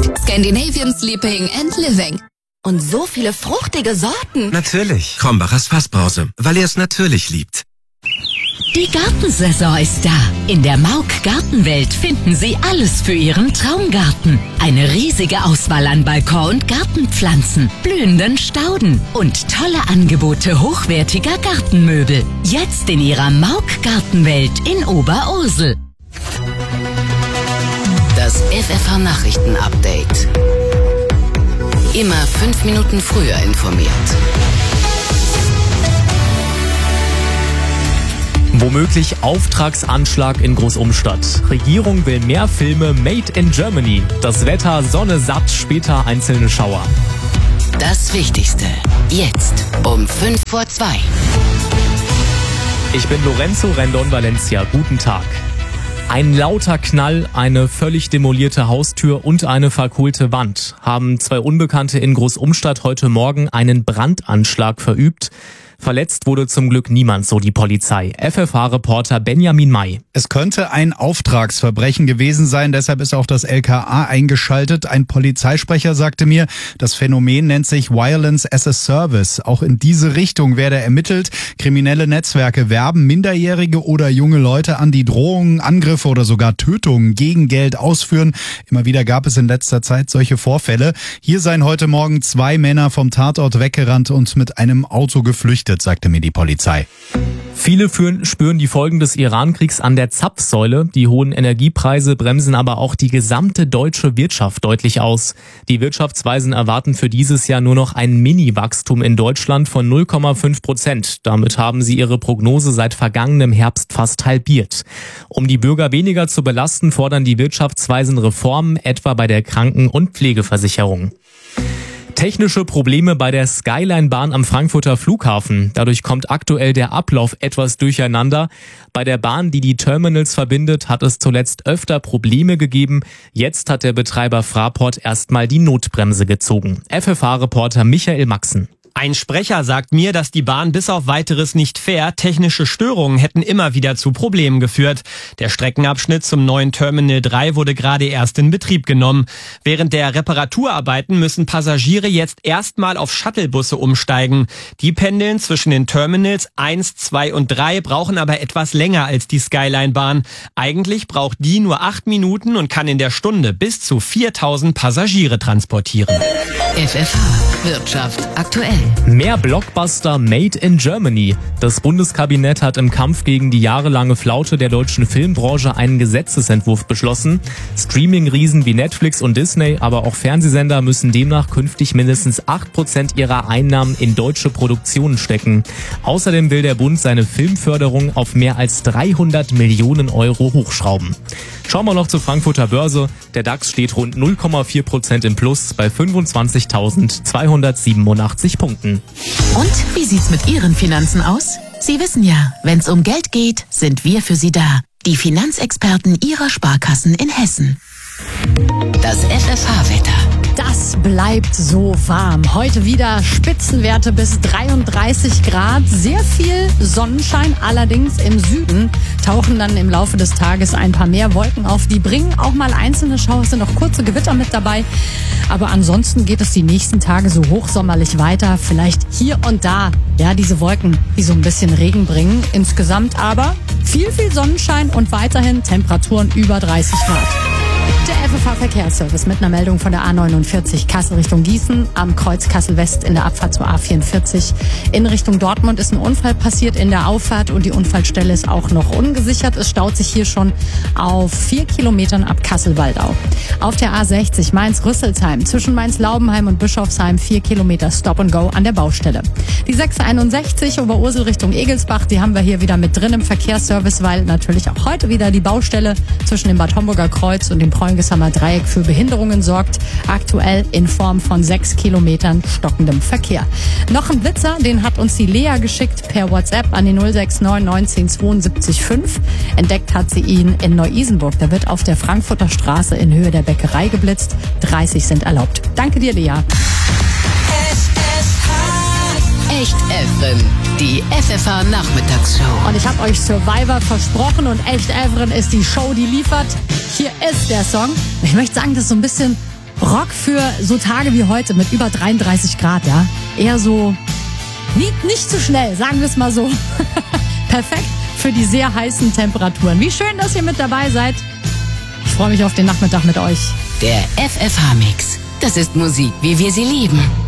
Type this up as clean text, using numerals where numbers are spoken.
Scandinavian Sleeping and Living. Und so viele fruchtige Sorten. Natürlich. Krombacher Fassbrause, weil er es natürlich liebt. Die Gartensaison ist da. In der Mauk Gartenwelt finden Sie alles für Ihren Traumgarten. Eine riesige Auswahl an Balkon- und Gartenpflanzen, blühenden Stauden und tolle Angebote hochwertiger Gartenmöbel. Jetzt in Ihrer Mauk Gartenwelt in Oberursel. Das FFH Nachrichten-Update. Immer 5 Minuten früher informiert. Womöglich Auftragsanschlag in Großumstadt. Regierung will mehr Filme Made in Germany. Das Wetter, Sonne satt, später einzelne Schauer. Das Wichtigste. Jetzt um 2:05. Ich bin Lorenzo Rendon Valencia. Guten Tag. Ein lauter Knall, eine völlig demolierte Haustür und eine verkohlte Wand haben 2 Unbekannte in Großumstadt heute Morgen einen Brandanschlag verübt. Verletzt wurde zum Glück niemand, so die Polizei. FFH-Reporter Benjamin May. Es könnte ein Auftragsverbrechen gewesen sein, deshalb ist auch das LKA eingeschaltet. Ein Polizeisprecher sagte mir, das Phänomen nennt sich Violence as a Service. Auch in diese Richtung werde ermittelt. Kriminelle Netzwerke werben Minderjährige oder junge Leute an, die Drohungen, Angriffe oder sogar Tötungen gegen Geld ausführen. Immer wieder gab es in letzter Zeit solche Vorfälle. Hier seien heute Morgen 2 Männer vom Tatort weggerannt und mit einem Auto geflüchtet, sagte mir die Polizei. Viele spüren die Folgen des Iran-Kriegs an der Zapfsäule. Die hohen Energiepreise bremsen aber auch die gesamte deutsche Wirtschaft deutlich aus. Die Wirtschaftsweisen erwarten für dieses Jahr nur noch ein Mini-Wachstum in Deutschland von 0,5%. Damit haben sie ihre Prognose seit vergangenem Herbst fast halbiert. Um die Bürger weniger zu belasten, fordern die Wirtschaftsweisen Reformen, etwa bei der Kranken- und Pflegeversicherung. Technische Probleme bei der Skyline-Bahn am Frankfurter Flughafen. Dadurch kommt aktuell der Ablauf etwas durcheinander. Bei der Bahn, die die Terminals verbindet, hat es zuletzt öfter Probleme gegeben. Jetzt hat der Betreiber Fraport erstmal die Notbremse gezogen. FFH-Reporter Michael Maxen. Ein Sprecher sagt mir, dass die Bahn bis auf Weiteres nicht fährt. Technische Störungen hätten immer wieder zu Problemen geführt. Der Streckenabschnitt zum neuen Terminal 3 wurde gerade erst in Betrieb genommen. Während der Reparaturarbeiten müssen Passagiere jetzt erstmal auf Shuttlebusse umsteigen. Die pendeln zwischen den Terminals 1, 2 und 3, brauchen aber etwas länger als die Skyline-Bahn. Eigentlich braucht die nur 8 Minuten und kann in der Stunde bis zu 4000 Passagiere transportieren. FFH Wirtschaft aktuell. Mehr Blockbuster Made in Germany. Das Bundeskabinett hat im Kampf gegen die jahrelange Flaute der deutschen Filmbranche einen Gesetzesentwurf beschlossen. Streaming-Riesen wie Netflix und Disney, aber auch Fernsehsender müssen demnach künftig mindestens 8% ihrer Einnahmen in deutsche Produktionen stecken. Außerdem will der Bund seine Filmförderung auf mehr als 300 Millionen Euro hochschrauben. Schauen wir noch zur Frankfurter Börse. Der DAX steht rund 0,4% im Plus bei 25.287 Punkten. Und wie sieht's mit Ihren Finanzen aus? Sie wissen ja, wenn's um Geld geht, sind wir für Sie da. Die Finanzexperten Ihrer Sparkassen in Hessen. Das FFH-Wetter. Das bleibt so warm. Heute wieder Spitzenwerte bis 33 Grad. Sehr viel Sonnenschein. Allerdings im Süden tauchen dann im Laufe des Tages ein paar mehr Wolken auf. Die bringen auch mal einzelne Schauer, sind noch kurze Gewitter mit dabei. Aber ansonsten geht es die nächsten Tage so hochsommerlich weiter. Vielleicht hier und da, ja, diese Wolken, die so ein bisschen Regen bringen. Insgesamt aber viel Sonnenschein und weiterhin Temperaturen über 30 Grad. Der FFH-Verkehrsservice mit einer Meldung von der A49 Kassel Richtung Gießen am Kreuz Kassel-West in der Abfahrt zur A44. In Richtung Dortmund ist ein Unfall passiert in der Auffahrt und die Unfallstelle ist auch noch ungesichert. Es staut sich hier schon auf 4 Kilometern ab Kassel-Waldau. Auf der A60 Mainz-Rüsselsheim zwischen Mainz-Laubenheim und Bischofsheim 4 Kilometer Stop and Go an der Baustelle. Die 661 Oberursel Richtung Egelsbach, die haben wir hier wieder mit drin im Verkehrsservice, weil natürlich auch heute wieder die Baustelle zwischen dem Bad Homburger Kreuz und dem Preungeshammer Dreieck für Behinderungen sorgt. Aktuell in Form von 6 Kilometern stockendem Verkehr. Noch ein Blitzer, den hat uns die Lea geschickt per WhatsApp an die 069 19 72 5. Entdeckt hat sie ihn in Neu-Isenburg. Da wird auf der Frankfurter Straße in Höhe der Bäckerei geblitzt. 30 sind erlaubt. Danke dir, Lea. Echt Evren, die FFH-Nachmittagsshow. Und ich habe euch Survivor versprochen und Echt Evren ist die Show, die liefert. Hier ist der Song. Ich möchte sagen, das ist so ein bisschen Rock für so Tage wie heute mit über 33 Grad, ja. Eher so, nicht zu schnell, sagen wir es mal so. Perfekt für die sehr heißen Temperaturen. Wie schön, dass ihr mit dabei seid. Ich freue mich auf den Nachmittag mit euch. Der FFH-Mix. Das ist Musik, wie wir sie lieben.